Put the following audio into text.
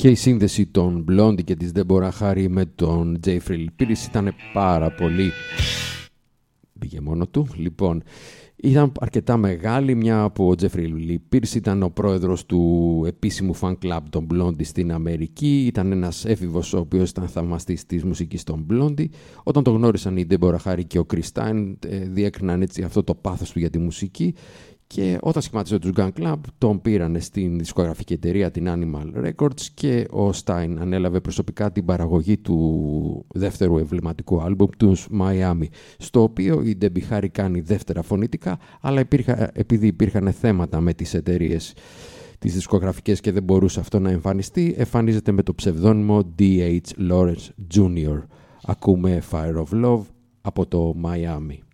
Και η σύνδεση των Blondie και της Deborah Harry με τον Jeffrey Lee Pierce ήταν πάρα πολύ... Πήγε μόνο του. Λοιπόν, ήταν αρκετά μεγάλη, μια που ο Jeffrey Lee Pierce ήταν ο πρόεδρος του επίσημου fan club των Blondie στην Αμερική. Ήταν ένας έφηβος ο οποίος ήταν θαυμαστής της μουσικής των Blondie. Όταν το γνώρισαν η Deborah Harry και ο Chris Stein, διέκριναν έτσι αυτό το πάθος του για τη μουσική. Και όταν σχημάτισε τους Gun Club, τον πήρανε στην δισκογραφική εταιρεία την Animal Records και ο Stein ανέλαβε προσωπικά την παραγωγή του δεύτερου εμβληματικού άλμπουμ του Miami, στο οποίο η Debbie Harry κάνει δεύτερα φωνητικά, αλλά επειδή υπήρχαν θέματα με τις εταιρείες τις δισκογραφικές και δεν μπορούσε αυτό να εμφανιστεί, εμφανίζεται με το ψευδόνυμο D.H. Lawrence Jr. Ακούμε Fire of Love από το Miami.